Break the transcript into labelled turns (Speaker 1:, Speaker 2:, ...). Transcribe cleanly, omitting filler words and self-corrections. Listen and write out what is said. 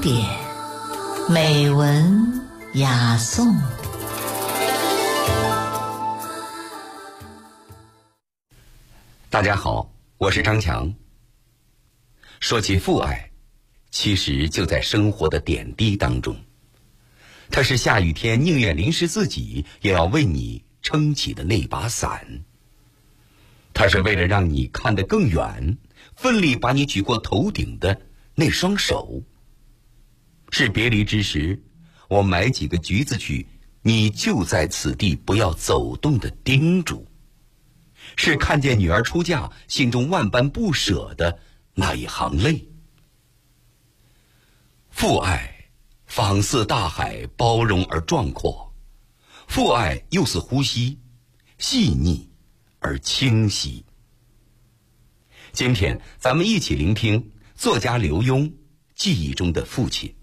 Speaker 1: 典，美文雅颂。
Speaker 2: 大家好，我是张强。说起父爱，其实就在生活的点滴当中。它是下雨天宁愿淋湿自己，也要为你撑起的那把伞。它是为了让你看得更远，奋力把你举过头顶的那双手。是别离之时，我买几个橘子去，你就在此地不要走动的叮嘱。是看见女儿出嫁，心中万般不舍的那一行泪。父爱仿似大海，包容而壮阔；父爱又似呼吸，细腻而清晰。今天咱们一起聆听作家刘墉记忆中的父亲。